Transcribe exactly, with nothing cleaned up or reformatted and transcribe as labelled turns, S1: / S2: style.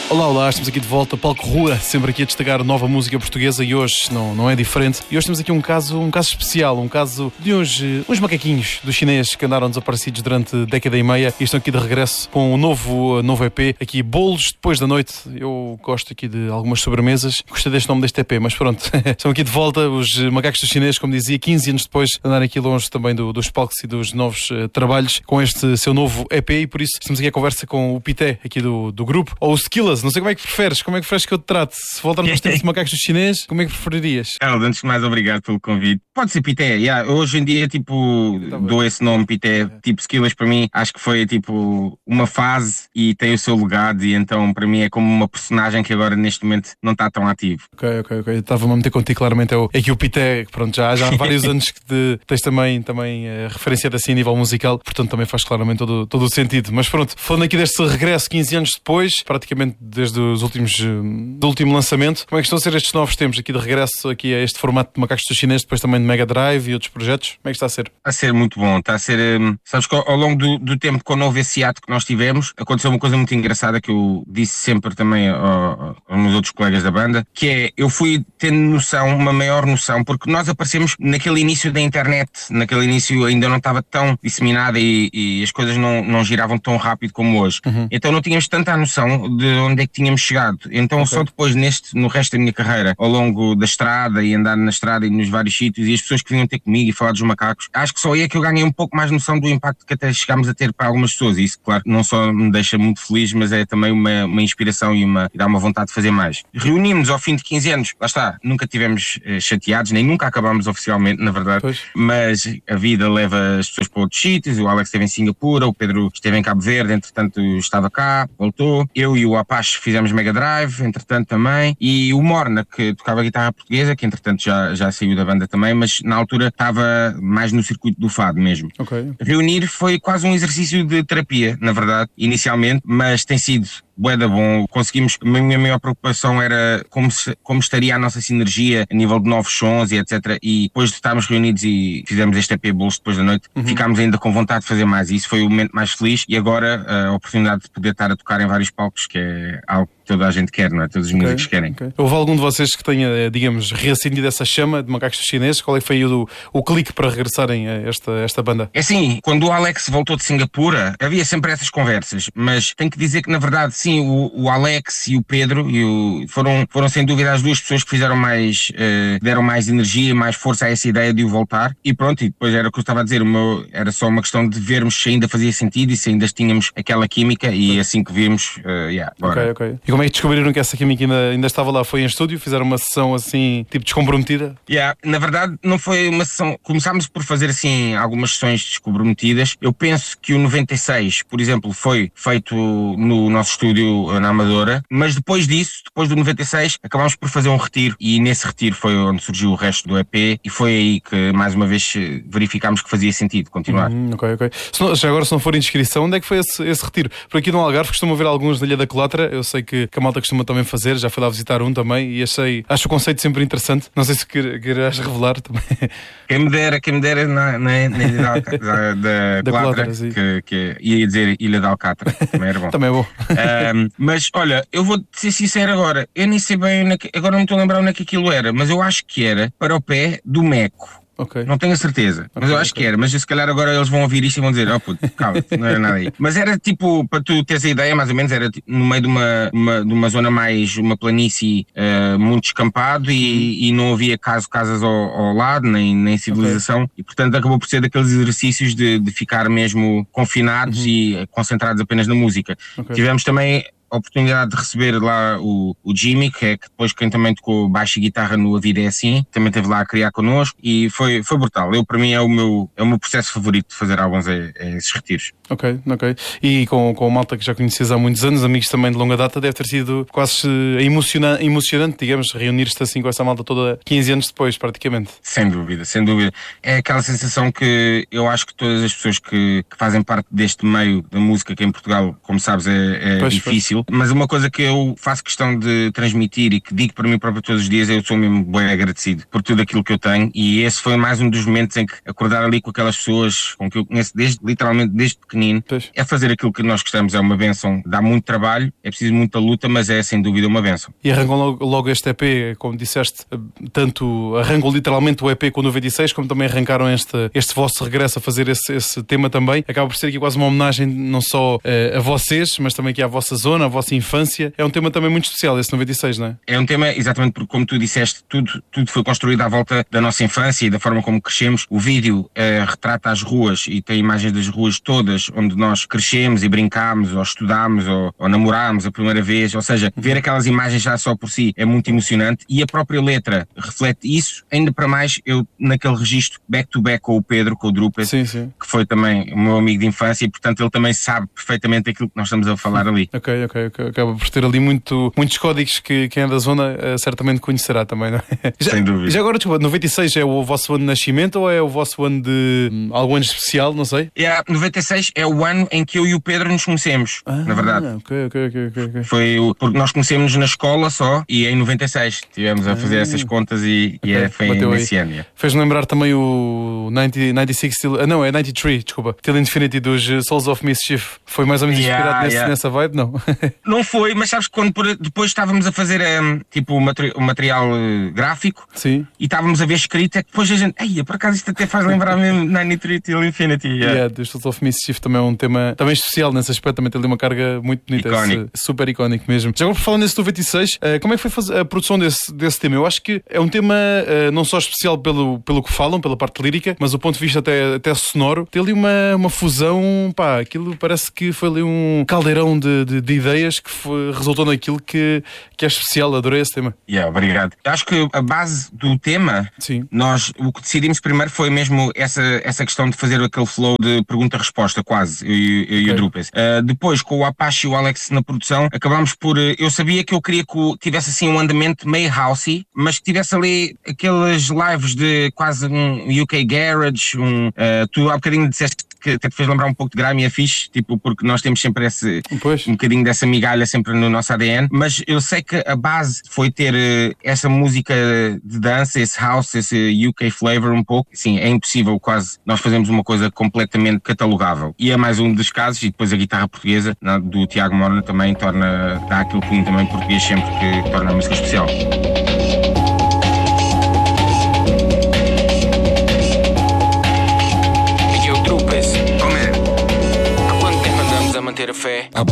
S1: Olá, olá, estamos aqui de volta, Palco Rua, sempre aqui a destacar nova música portuguesa e hoje não, não é diferente. E hoje temos aqui um caso, um caso especial, um caso de uns, uns macaquinhos dos chineses que andaram desaparecidos durante década e meia e estão aqui de regresso com um novo, novo E P, aqui Bolos Depois da Noite. Eu gosto aqui de algumas sobremesas, gostei deste nome deste E P, mas pronto, estão aqui de volta os macacos dos chineses, como dizia, quinze anos depois de andarem aqui longe também do, dos palcos e dos novos uh, trabalhos com este seu novo E P, e por isso estamos aqui a conversa com o Pité aqui do, do grupo, ou o Skillaz. Não sei como é que preferes, como é que preferes que eu te trate? Se voltarmos aos tempos de macacos dos chineses, como é que preferirias?
S2: Carlos, antes de mais, obrigado pelo convite. Pode ser Pité, yeah. Hoje em dia, tipo, tá dou esse nome, Pité. É. Tipo, Skillaz para mim, acho que foi, tipo, uma fase e tem o seu legado, e então, para mim, é como uma personagem que agora, neste momento, não está tão ativo.
S1: Ok, ok, ok. Estava-me a meter contigo, claramente, é, o, é que o Pité, pronto, já, já há vários anos que te, tens também, também é, referenciado assim a nível musical, portanto, também faz claramente todo, todo o sentido. Mas pronto, falando aqui deste regresso quinze anos depois, praticamente desde os últimos do último lançamento, como é que estão a ser estes novos tempos aqui de regresso aqui a este formato de macacos dos chineses, depois também de Mega Drive e outros projetos? Como é que está a ser?
S2: Está a ser muito bom, está a ser, um, sabes que ao longo do, do tempo, quando houve esse ato que nós tivemos, aconteceu uma coisa muito engraçada que eu disse sempre também ao, aos meus outros colegas da banda, que é, eu fui tendo noção, uma maior noção, porque nós aparecemos naquele início da internet, naquele início ainda não estava tão disseminada e, e as coisas não, não giravam tão rápido como hoje, uhum. Então não tínhamos tanta noção de onde é que tínhamos chegado. Então, okay. Só depois, neste, no resto da minha carreira, ao longo da estrada e andar na estrada e nos vários sítios, e as pessoas que vinham ter comigo e falar dos macacos, acho que só aí é que eu ganhei um pouco mais noção do impacto que até chegámos a ter para algumas pessoas. E isso, claro, não só me deixa muito feliz, mas é também uma, uma inspiração e, uma, e dá uma vontade de fazer mais. Reunimos ao fim de quinze anos, lá está, nunca tivemos eh, chateados, nem nunca acabámos oficialmente, na verdade, pois. Mas a vida leva as pessoas para outros sítios. O Alex esteve em Singapura, o Pedro esteve em Cabo Verde, entretanto estava cá, voltou. Eu e o Apache fizemos Mega Drive, entretanto também, e o Morna, que tocava guitarra portuguesa, que entretanto já, já saiu da banda também, mas na altura estava mais no circuito do fado mesmo. Okay. Reunir foi quase um exercício de terapia, na verdade, inicialmente, mas tem sido bué da bom. Conseguimos, a minha maior preocupação era como, se, como estaria a nossa sinergia a nível de novos sons e etcétera. E depois de estarmos reunidos e fizemos este E P Bolos Depois da Noite, uhum. Ficámos ainda com vontade de fazer mais, e isso foi o momento mais feliz. E agora a oportunidade de poder estar a tocar em vários palcos, que é algo que toda a gente quer, não é? Todos os okay, músicos querem. Okay.
S1: Houve algum de vocês que tenha, digamos, reacendido essa chama de macacos chineses? Qual é que foi o, o clique para regressarem a esta, esta banda?
S2: É assim, quando o Alex voltou de Singapura, havia sempre essas conversas, mas tenho que dizer que na verdade sim, o, o Alex e o Pedro e o, foram, foram sem dúvida as duas pessoas que fizeram mais, uh, deram mais energia, mais força a essa ideia de o voltar, e pronto, e depois era o que eu estava a dizer, o meu, era só uma questão de vermos se ainda fazia sentido e se ainda tínhamos aquela química, e assim que vimos, uh, yeah, bora.
S1: Ok, ok. E como é que descobriram que essa química ainda, ainda estava lá? Foi em estúdio? Fizeram uma sessão assim, tipo descomprometida?
S2: Yeah, na verdade não foi uma sessão, começámos por fazer assim algumas sessões descomprometidas. Eu penso que o noventa e seis, por exemplo, foi feito no nosso estúdio na Amadora, mas depois disso, depois do noventa e seis, acabámos por fazer um retiro, e nesse retiro foi onde surgiu o resto do E P, e foi aí que mais uma vez verificámos que fazia sentido continuar.
S1: Hum, ok, ok. Se não, já agora, se não for indiscrição, onde é que foi esse, esse retiro? Por aqui no Algarve costumam ver alguns da Ilha da Colatra, eu sei que, que a malta costuma também fazer, já fui lá visitar um também e achei, acho o conceito sempre interessante. Não sei se queres revelar também.
S2: Quem me dera, quem me dera na, na, na Ilha da, da, da, da Colatra, que, que ia dizer Ilha da Alcatra, também era bom.
S1: Também é bom.
S2: Um, mas olha, eu vou ser sincero agora, eu nem sei bem, agora não me estou a lembrar onde é que aquilo era, mas eu acho que era para o pé do Meco. Okay. Não tenho a certeza, okay, mas eu acho okay. que era. Mas se calhar agora eles vão ouvir isto e vão dizer: oh puto, calma, não era nada aí. Mas era tipo, para tu teres a ideia, mais ou menos, era tipo, no meio de uma, uma, de uma zona mais, uma planície uh, muito descampado, e, e não havia caso, casas ao, ao lado, nem, nem civilização, okay. E portanto acabou por ser daqueles exercícios de, de ficar mesmo confinados, uhum. E concentrados apenas na música. Okay. Tivemos também a oportunidade de receber lá o, o Jimmy, que é que depois quem também tocou baixo e guitarra no A Vida é Assim, também esteve lá a criar connosco, e foi, foi brutal. Eu, para mim, é o meu, é o meu processo favorito de fazer álbuns, é, é esses retiros.
S1: Ok, ok. E com, com a malta que já conheces há muitos anos, amigos também de longa data, deve ter sido quase emocionante, emocionante digamos, reunir-te assim com essa malta toda quinze anos depois, praticamente.
S2: Sem dúvida, sem dúvida. É aquela sensação que eu acho que todas as pessoas que, que fazem parte deste meio da música, que em Portugal, como sabes, é, é difícil, aquilo, mas uma coisa que eu faço questão de transmitir e que digo para mim próprio todos os dias, eu sou mesmo bem agradecido por tudo aquilo que eu tenho, e esse foi mais um dos momentos em que acordar ali com aquelas pessoas com que eu conheço desde, literalmente desde pequenino,
S1: Pois.
S2: é fazer aquilo que nós gostamos, é uma bênção, dá muito trabalho, é preciso muita luta, mas é sem dúvida uma bênção.
S1: E arrancam logo, logo este E P, como disseste, tanto arrancam literalmente o E P com o noventa e seis, como também arrancaram este, este vosso regresso a fazer esse, esse tema também. Acaba por ser aqui quase uma homenagem não só uh, a vocês, mas também aqui à vossa zona, à vossa infância. É um tema também muito especial, esse noventa e seis, não é?
S2: É um tema, exatamente porque, como tu disseste, tudo, tudo foi construído à volta da nossa infância e da forma como crescemos. O vídeo uh, retrata as ruas e tem imagens das ruas todas onde nós crescemos e brincámos, ou estudámos, ou, ou namorámos a primeira vez. Ou seja, ver aquelas imagens já só por si é muito emocionante, e a própria letra reflete isso. Ainda para mais, eu naquele registro back-to-back com o Pedro, com o Drupes,
S1: Sim, sim.
S2: que foi também o meu amigo de infância, e portanto ele também sabe perfeitamente aquilo que nós estamos a falar ali.
S1: Ok, ok, ok. Acaba por ter ali muito, muitos códigos que quem é da zona uh, certamente conhecerá também, não é? Já,
S2: Sem dúvida.
S1: Já agora, desculpa, noventa e seis é o vosso ano de nascimento ou é o vosso ano de hum, algum ano especial, não sei?
S2: Yeah, noventa e seis é o ano em que eu e o Pedro nos conhecemos,
S1: Ah,
S2: na verdade.
S1: ok, ok, ok, ok, ok.
S2: Foi o, porque nós conhecemos na escola só, e em noventa e seis tivemos a fazer essas contas, e, e
S1: Ok,
S2: é, foi
S1: bateu
S2: nesse
S1: aí.
S2: ano. Yeah.
S1: Fez-me lembrar também o noventa, noventa e seis, Till, ah, não, é noventa e três, desculpa. Till Infinity dos uh, Souls of Mischief. Foi mais ou menos
S2: Yeah,
S1: inspirado nesse,
S2: yeah.
S1: nessa vibe, não?
S2: Não foi, mas sabes que quando por- depois estávamos a fazer um, tipo o materi- o material uh, gráfico,
S1: Sim.
S2: e estávamos a ver escrita, que depois a gente, ei, por acaso isto até faz lembrar mesmo noventa e três Till Infinity. Yeah.
S1: Yeah, dos Souls of Mischief também é um tema também especial nesse aspecto, também tem ali uma carga muito bonita,
S2: Icónico.
S1: esse- super icónico mesmo. Já agora, por falar nesse noventa e seis, uh, como é que foi fazer a produção desse, desse tema? Eu acho que é um tema uh, não só especial pelo, pelo que falam, pela parte lírica, mas do ponto de vista até, até sonoro, tem ali uma, uma fusão, pá, aquilo parece que foi ali um caldeirão de, de, de ideias que foi, resultou naquilo que, que é especial. Adorei esse tema.
S2: Yeah, obrigado. Acho que a base do tema,
S1: Sim.
S2: nós o que decidimos primeiro foi mesmo essa, essa questão de fazer aquele flow de pergunta-resposta, quase, eu, eu, eu e
S1: Ok.
S2: o Drupes. Uh, depois, com o Apache e o Alex na produção, acabámos por. Uh, eu sabia que eu queria que o- tivesse assim um andamento meio housey, mas que tivesse ali aqueles lives de quase um U K Garage. Um, uh, tu há bocadinho disseste que até te fez lembrar um pouco de grime, e é fixe, tipo, porque nós temos sempre esse.
S1: Pois.
S2: Um bocadinho dessa migalha sempre no nosso A D N, mas eu sei que a base foi ter uh, essa música de dança, esse house, esse U K flavor um pouco. Sim, é impossível quase nós fazemos uma coisa completamente catalogável. E é mais um dos casos, e depois a guitarra portuguesa na- do Tiago Morna também torna, dá aquele cunho também português sempre, que torna a música especial.
S3: E eu Drupes,
S2: Como é?
S3: há quanto tempo andamos a manter a fé?